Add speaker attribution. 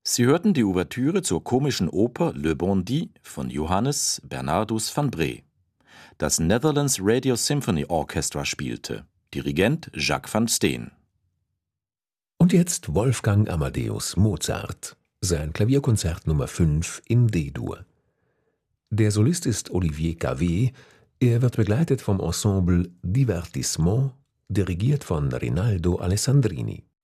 Speaker 1: Sie hörten die Ouvertüre zur komischen Oper Le Bandit von Johannes Bernardus van Bree. Das Netherlands Radio Symphony Orchestra spielte. Dirigent Jacques van Steen.
Speaker 2: Und jetzt Wolfgang Amadeus Mozart, sein Klavierkonzert Nummer 5 in D-Dur. Der Solist ist Olivier Cavé, er wird begleitet vom Ensemble Divertissement, dirigiert von Rinaldo Alessandrini.